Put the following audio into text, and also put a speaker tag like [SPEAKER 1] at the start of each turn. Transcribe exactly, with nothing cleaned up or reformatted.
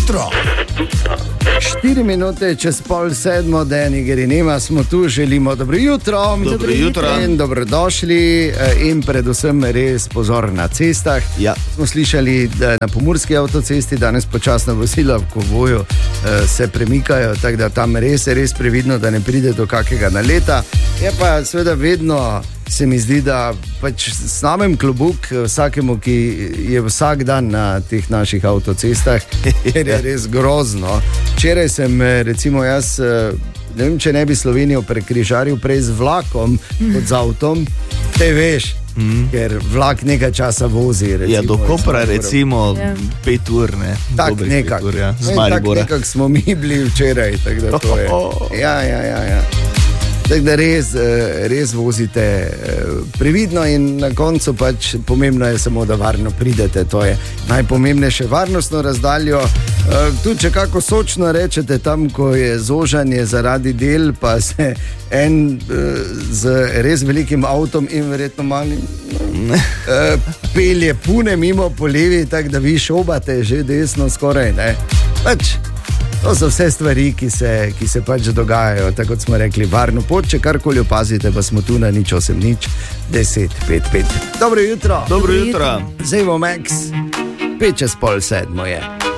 [SPEAKER 1] jutro.
[SPEAKER 2] Štiri minute čez pol sedmo, Deni Gerinema, smo tu, želimo dobro jutro.
[SPEAKER 3] Dobro jutro.
[SPEAKER 2] In dobrodošli in predvsem res pozor na cestah.
[SPEAKER 3] Ja.
[SPEAKER 2] Smo slišali, da na pomurski avtocesti danes počasna vozila v Kovoju se premikajo, tako da tam res je res previdno, da ne pride do kakega naleta. Je pa seveda vedno, se mi zdi, da pač snamem klobuk vsakemu, ki je vsak dan na teh naših avtocestah, ker je res grozno. Včeraj sem, recimo jaz, ne vem, če ne bi Slovenijo prekrižaril prej z vlakom kot z avtom, te veš, mm. ker vlak nekaj časa vozi. Recimo,
[SPEAKER 3] ja, do Kopra recimo ja. pet ur, ne?
[SPEAKER 2] Tak nekak.
[SPEAKER 3] Ja.
[SPEAKER 2] Tak nekak smo mi bili včeraj, tako da to je. Ja, ja, ja, ja. Tako da res, res vozite previdno in na koncu pač pomembno je samo, da varno pridete. To je najpomembnejše, varnostno razdaljo. Tu, če kako sočno rečete, tam, ko je zožanje zaradi del, pa se en z res velikim avtom in verjetno malim pelje pune mimo po levi, tako da vi šobate že desno skoraj, ne? Pač to so vse stvari, ki se, ki se pač dogajajo, tako kot smo rekli, varno pot, če karkoli opazite, pa smo tu na nič osem nič deset pet pet. Dobro jutro.
[SPEAKER 3] Dobro jutro.
[SPEAKER 2] Zdaj bo Max, pet čez pol sedmo je.